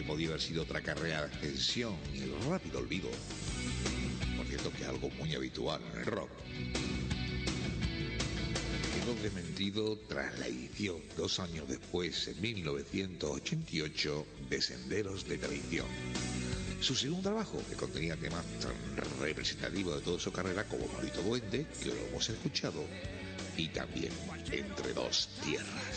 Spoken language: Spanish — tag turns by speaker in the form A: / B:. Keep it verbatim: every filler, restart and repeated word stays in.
A: podía haber sido otra carrera de ascensión y el rápido olvido. Por cierto, que es algo muy habitual en el rock. Quedó desmentido tras la edición, dos años después, en mil novecientos ochenta y ocho, de Senderos de Traición. Su segundo trabajo, que contenía temas tan representativos de toda su carrera como Maldito Duende, que lo hemos escuchado, y también Entre Dos Tierras.